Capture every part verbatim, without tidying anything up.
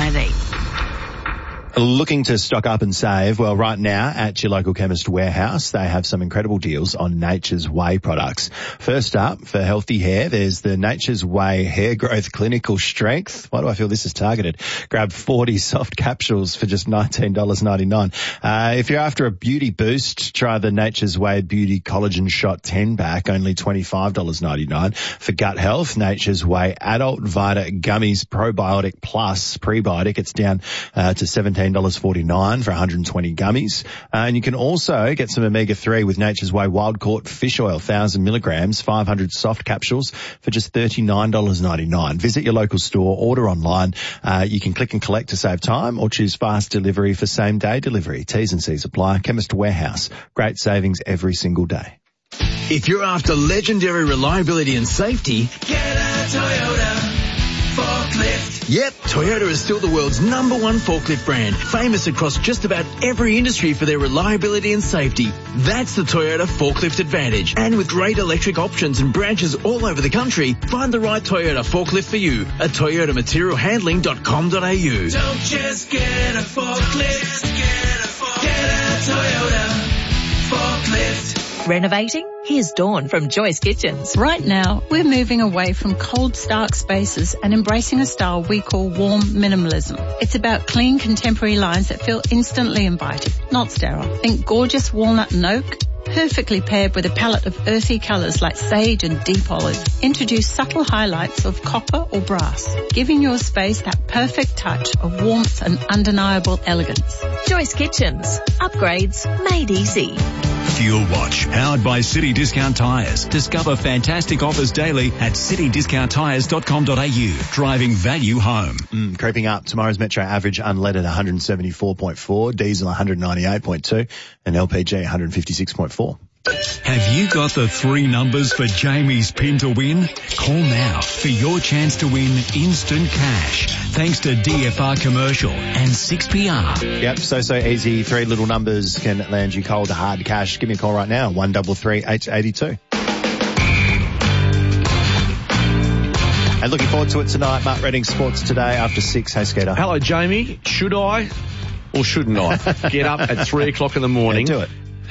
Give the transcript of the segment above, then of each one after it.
plenty. Looking to stock up and save? Well, right now at your local Chemist Warehouse, they have some incredible deals on Nature's Way products. First up, for healthy hair, there's the Nature's Way Hair Growth Clinical Strength. Why do I feel this is targeted? Grab forty soft capsules for just nineteen ninety-nine. Uh, if you're after a beauty boost, try the Nature's Way Beauty Collagen Shot ten pack, only twenty-five ninety-nine. For gut health, Nature's Way Adult Vita Gummies Probiotic Plus Prebiotic, it's down uh, to seventeen forty-nine for one hundred twenty gummies. Uh, and you can also get some omega three with Nature's Way Wild Caught Fish Oil, one thousand milligrams, five hundred soft capsules for just thirty-nine ninety-nine. Visit your local store, order online. Uh, you can click and collect to save time or choose fast delivery for same day delivery. T's and C's apply. Chemist Warehouse. Great savings every single day. If you're after legendary reliability and safety, get a Toyota forklift. Yep, Toyota is still the world's number one forklift brand, famous across just about every industry for their reliability and safety. That's the Toyota Forklift Advantage. And with great electric options and branches all over the country, find the right Toyota forklift for you at toyota material handling dot com dot a u. Don't just get a forklift, get a, forklift. Get a Toyota forklift. Renovating? Here's Dawn from Joyce Kitchens. Right now, we're moving away from cold, stark spaces and embracing a style we call warm minimalism. It's about clean, contemporary lines that feel instantly inviting, not sterile. Think gorgeous walnut and oak, perfectly paired with a palette of earthy colours like sage and deep olive. Introduce subtle highlights of copper or brass, giving your space that perfect touch of warmth and undeniable elegance. Joyce Kitchens. Upgrades made easy. Fuel Watch, powered by City Discount Tyres. Discover fantastic offers daily at city discount tyres dot com dot a u. Driving value home. Mm, creeping up, tomorrow's metro average unleaded one seventy-four point four, diesel one ninety-eight point two, and L P G one fifty-six point four. Have you got the three numbers for Jamie's pin to win? Call now for your chance to win instant cash. Thanks to D F R Commercial and six P R. Yep, so, so easy. Three little numbers can land you cold hard cash. Give me a call right now, one three three H eight two. And looking forward to it tonight. Mark Redding Sports Today after six. Hey, Skeeter. Hello, Jamie. Should I or shouldn't I get up at three o'clock in the morning? Yeah, do it.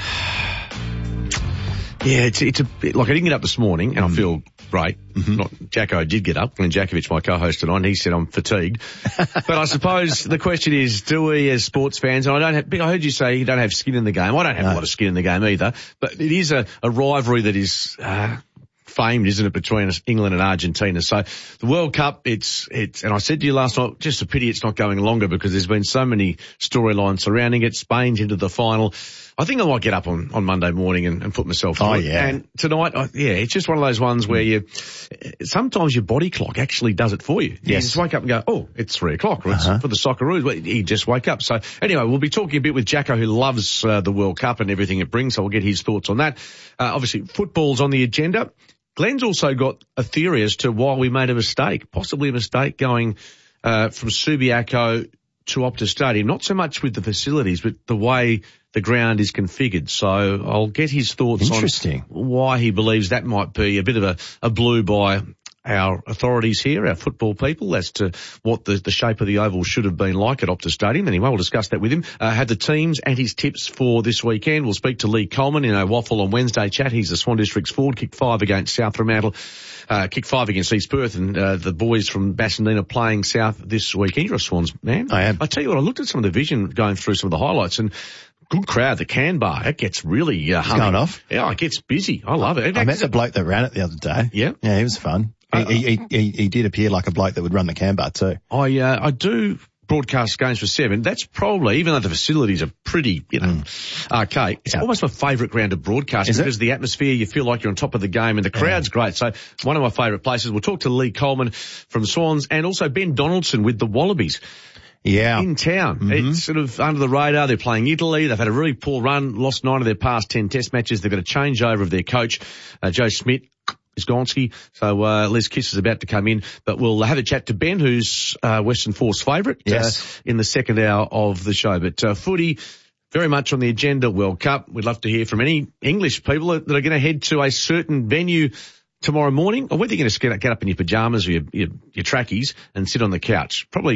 Yeah, it's it's a bit, like I didn't get up this morning and mm. I feel great. Mm-hmm. Not Jacko did get up, and Jakovic, my co-host tonight, and he said I'm fatigued. But I suppose the question is, do we as sports fans, and I don't have, I heard you say you don't have skin in the game. I don't have no. a lot of skin in the game either, but it is a, a rivalry that is, uh, famed, isn't it, between England and Argentina? So the World Cup, it's, it's, and I said to you last night, just a pity it's not going longer because there's been so many storylines surrounding it. Spain's into the final. I think I might get up on, on Monday morning and, and put myself through Oh, it. yeah. And tonight, I, yeah, it's just one of those ones where you, sometimes your body clock actually does it for you. You Yes. just wake up and go, oh, it's three o'clock, or it's Uh-huh. for the Socceroos. Well, you just wake up. So anyway, we'll be talking a bit with Jacko, who loves uh, the World Cup and everything it brings, so we'll get his thoughts on that. Uh, obviously, football's on the agenda. Glenn's also got a theory as to why we made a mistake, possibly a mistake going uh, from Subiaco to Optus Stadium, not so much with the facilities, but the way the ground is configured. So I'll get his thoughts Interesting. on why he believes that might be a bit of a, a blue by our authorities here, our football people, as to what the, the shape of the oval should have been like at Optus Stadium. Anyway, we'll discuss that with him. Uh, have the teams and his tips for this weekend. We'll speak to Lee Coleman in our Waffle on Wednesday chat. He's the Swan District's forward, kicked five against South Fremantle, uh, kicked five against East Perth, and uh, the boys from Bassendean playing South this weekend. You're a Swans man. I am. I tell you what, I looked at some of the vision going through some of the highlights, and good crowd, the can bar. It gets really uh, humming. going off. Yeah, it gets busy. I love it. it I met the bloke that ran it the other day. Yeah? Yeah, he was fun. He, he, he, he did appear like a bloke that would run the can bar too. I, uh, I do broadcast games for Seven. That's probably, even though the facilities are pretty, you know, mm. archaic, it's yeah. almost my favourite ground to broadcast Is because it? the atmosphere, you feel like you're on top of the game, and the crowd's yeah. great. So one of my favourite places. We'll talk to Lee Coleman from Swans and also Ben Donaldson with the Wallabies. Yeah. In town. Mm-hmm. It's sort of under the radar. They're playing Italy. They've had a really poor run, lost nine of their past ten test matches. They've got a changeover of their coach, uh, Joe Schmidt. Gonski. So, uh, Les Kiss is about to come in, but we'll have a chat to Ben, who's, uh, Western Force favourite, yes. uh, in the second hour of the show. But, uh, footy, very much on the agenda, World Cup. We'd love to hear from any English people that are going to head to a certain venue tomorrow morning, or whether you're going to get up in your pyjamas or your, your, your trackies and sit on the couch. Probably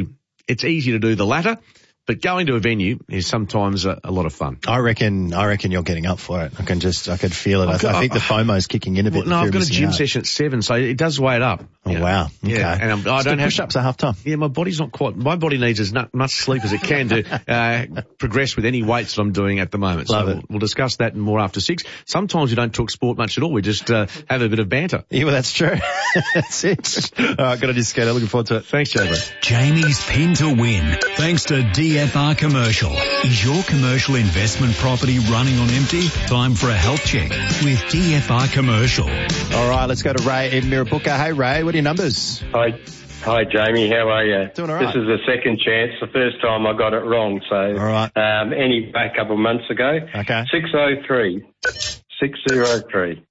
it's easy to do the latter. But going to a venue is sometimes a, a lot of fun. I reckon, I reckon you're getting up for it. I can just, I could feel it. I, got, I think the FOMO's kicking in a bit. Well, no, I've got a gym out. session at seven, so it does weigh it up. Oh, know. Wow. Okay. Yeah, and I'm, I don't have push-ups at half time. Yeah, my body's not quite, my body needs as much sleep as it can to, uh, progress with any weights that I'm doing at the moment. Love so it. We'll, we'll discuss that more after six. Sometimes we don't talk sport much at all. We just, uh, have a bit of banter. Yeah, well, that's true. That's it. All right, got a disco. Looking forward to it. Thanks, Jamie. Jamie's pin to win. Thanks to D F R Commercial. Is your commercial investment property running on empty? Time for a health check with D F R Commercial. All right, let's go to Ray in Mirrabooka. Hey, Ray, what are your numbers? Hi, hi, Jamie. How are you? Doing all right. This is the second chance. The first time I got it wrong. So, all right. Um, anyway, a couple of months ago. Okay. Six oh three. Six zero three.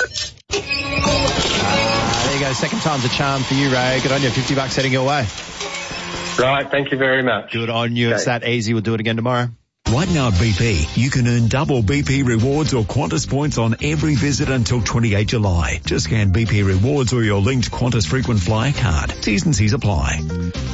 Ah, there you go. Second time's a charm for you, Ray. Good on you. Fifty bucks heading your way. Right. Thank you very much. Good on you. Okay. It's that easy. We'll do it again tomorrow. Right now at B P, you can earn double B P rewards or Qantas points on every visit until twenty-eighth July. Just scan B P rewards or your linked Qantas frequent flyer card. T's and C's apply.